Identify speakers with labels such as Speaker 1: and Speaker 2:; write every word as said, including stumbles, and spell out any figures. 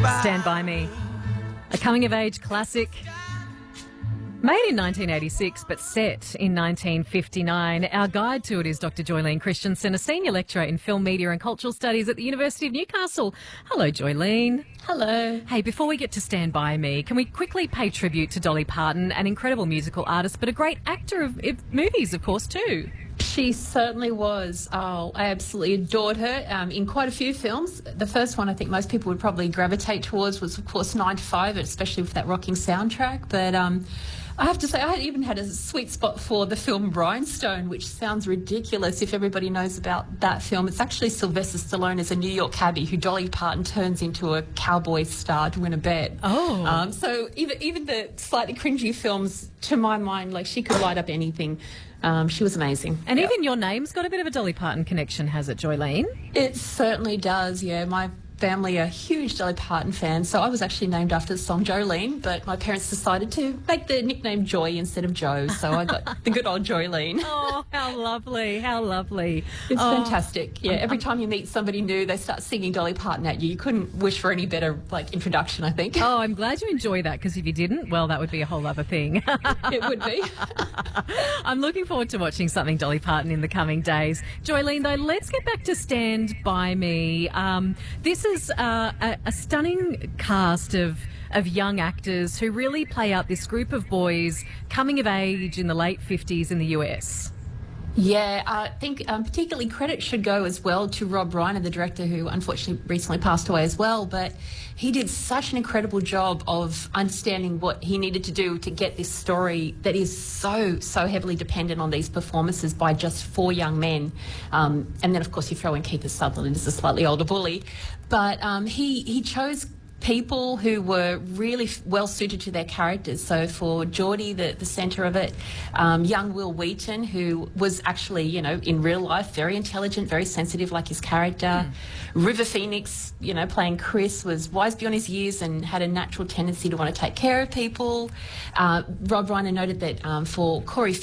Speaker 1: Stand By Me, a coming-of-age classic made in nineteen eighty-six but set in nineteen fifty-nine. Our guide to it is Doctor Joylene Christensen, a senior lecturer in film, media and cultural studies at the University of Newcastle. Hello, Joylene.
Speaker 2: Hello.
Speaker 1: Hey, before we get to Stand By Me, can we quickly pay tribute to Dolly Parton, an incredible musical artist but a great actor of, of movies, of course, too?
Speaker 2: She certainly was. Oh, I absolutely adored her um, in quite a few films. The first one I think most people would probably gravitate towards was, of course, nine to five, especially with that rocking soundtrack. But um, I have to say, I even had a sweet spot for the film Rhinestone, which sounds ridiculous if everybody knows about that film. It's actually Sylvester Stallone as a New York cabbie who Dolly Parton turns into a cowboy star to win a bet.
Speaker 1: Oh.
Speaker 2: Um, so even, even the slightly cringy films, to my mind, like she could light up anything. Um, she was amazing.
Speaker 1: And
Speaker 2: yep.
Speaker 1: even your name's got a bit of a Dolly Parton connection, has it, Joylene?
Speaker 2: It certainly does, yeah. My family are huge Dolly Parton fans, so I was actually named after the song Jolene, but my parents decided to make the nickname Joy instead of Joe, so I got the good old Joylene.
Speaker 1: Oh, how lovely, how lovely.
Speaker 2: It's
Speaker 1: oh.
Speaker 2: fantastic. Yeah, every time you meet somebody new, they start singing Dolly Parton at you. You couldn't wish for any better, like, introduction, I think.
Speaker 1: Oh, I'm glad you enjoy that, because if you didn't, well, that would be a whole other thing.
Speaker 2: It would be.
Speaker 1: I'm looking forward to watching something Dolly Parton in the coming days. Joylene, though, let's get back to Stand By Me. Um, this is uh, a, a stunning cast of of young actors who really play out this group of boys coming of age in the late fifties in the U S.
Speaker 2: Yeah, I think um, particularly credit should go as well to Rob Reiner, the director, who unfortunately recently passed away as well, but he did such an incredible job of understanding what he needed to do to get this story that is so, so heavily dependent on these performances by just four young men. Um, and then, of course, you throw in Kiefer Sutherland as a slightly older bully. But um, he, he chose people who were really well suited to their characters. So for Geordie, the, the centre of it, um, young Will Wheaton, who was actually, you know, in real life, very intelligent, very sensitive like his character. Mm. River Phoenix, you know, playing Chris, was wise beyond his years and had a natural tendency to want to take care of people. Uh, Rob Reiner noted that um, for Corey